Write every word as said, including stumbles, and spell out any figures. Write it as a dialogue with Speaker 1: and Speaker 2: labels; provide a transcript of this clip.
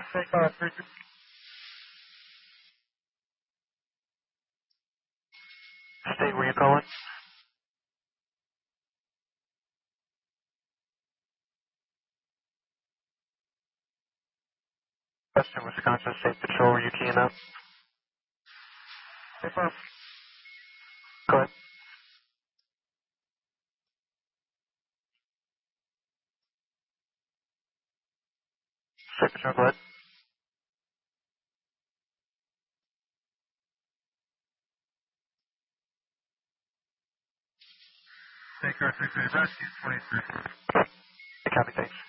Speaker 1: Take off. State where you calling? Western Wisconsin State Patrol, were you keying up? Take off. Go ahead. State Patrol, go ahead. Take our six eight rescue, twenty-three. Copy, thanks.